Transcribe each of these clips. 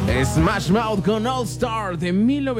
Smash Mouth con All Star de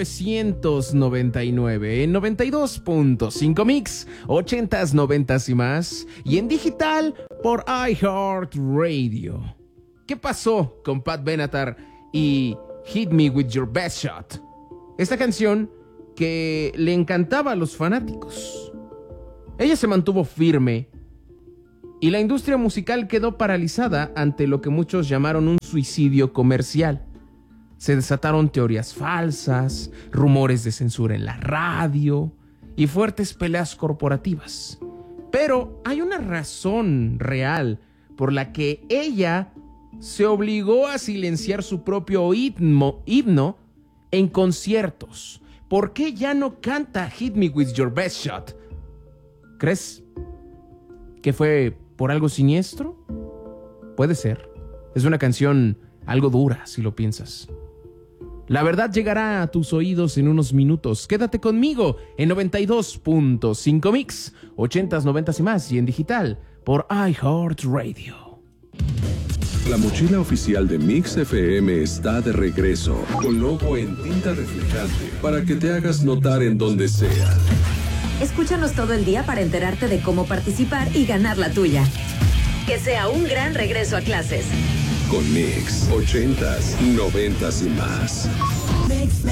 1999 en 92.5 Mix, 80s, 90s y más, y en digital por iHeartRadio. ¿Qué pasó con Pat Benatar y Hit Me With Your Best Shot? Esta canción que le encantaba a los fanáticos. Ella se mantuvo firme y la industria musical quedó paralizada ante lo que muchos llamaron un suicidio comercial. Se desataron teorías falsas, rumores de censura en la radio y fuertes peleas corporativas. Pero hay una razón real por la que ella se obligó a silenciar su propio himno en conciertos. ¿Por qué ya no canta Hit Me With Your Best Shot? ¿Crees que fue por algo siniestro? Puede ser. Es una canción algo dura, si lo piensas. La verdad llegará a tus oídos en unos minutos. Quédate conmigo en 92.5 Mix, 80s, 90s y más, y en digital por iHeartRadio. La mochila oficial de Mix FM está de regreso, con logo en tinta reflejante, para que te hagas notar en donde sea. Escúchanos todo el día para enterarte de cómo participar y ganar la tuya. Que sea un gran regreso a clases. Con Mix, 80s, 90s y más. Mix.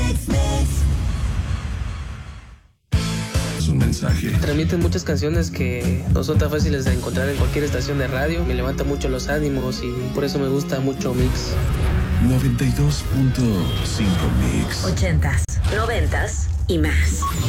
Es un mensaje. Transmiten muchas canciones que no son tan fáciles de encontrar en cualquier estación de radio. Me levanta mucho los ánimos y por eso me gusta mucho Mix. 92.5 Mix. 80s, 90s y más.